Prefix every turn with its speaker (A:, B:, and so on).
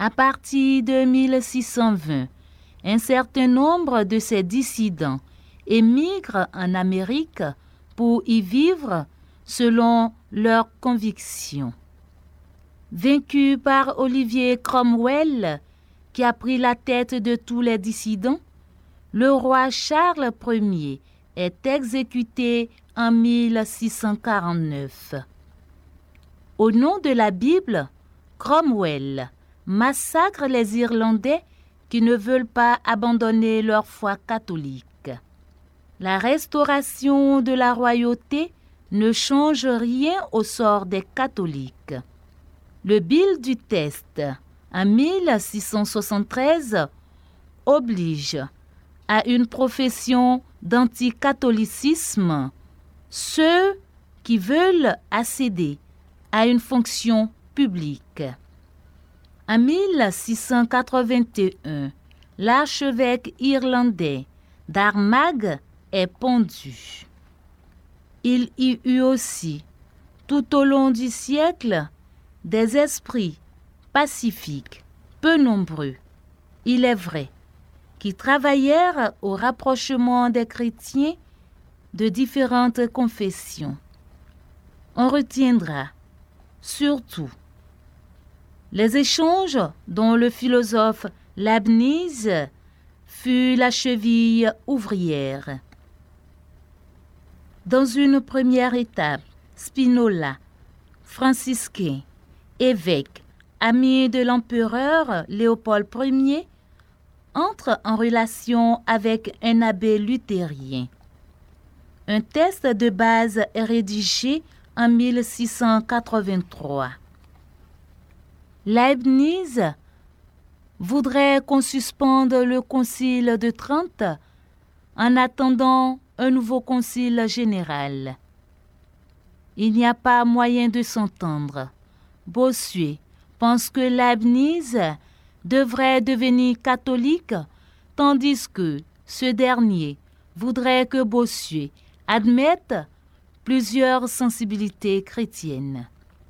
A: À partir de 1620, un certain nombre de ces dissidents émigrent en Amérique pour y vivre selon leurs convictions. Vaincu par Olivier Cromwell, qui a pris la tête de tous les dissidents, le roi Charles Ier est exécuté en 1649. Au nom de la Bible, Cromwell massacre les Irlandais qui ne veulent pas abandonner leur foi catholique. La restauration de la royauté ne change rien au sort des catholiques. Le Bill du Test, en 1673, oblige à une profession d'anticatholicisme ceux qui veulent accéder à une fonction publique. En 1681, l'archevêque irlandais d'Armagh est pendu. Il y eut aussi, tout au long du siècle, des esprits pacifiques, peu nombreux, il est vrai, qui travaillèrent au rapprochement des chrétiens de différentes confessions. On retiendra surtout les échanges dont le philosophe Leibniz fut la cheville ouvrière. Dans une première étape, Spinola, franciscain, évêque, ami de l'empereur Léopold Ier, entre en relation avec un abbé luthérien. Un test de base est rédigé en 1683. Leibniz voudrait qu'on suspende le concile de Trente en attendant un nouveau concile général. Il n'y a pas moyen de s'entendre. Bossuet pense que Leibniz devrait devenir catholique, tandis que ce dernier voudrait que Bossuet admette plusieurs sensibilités chrétiennes.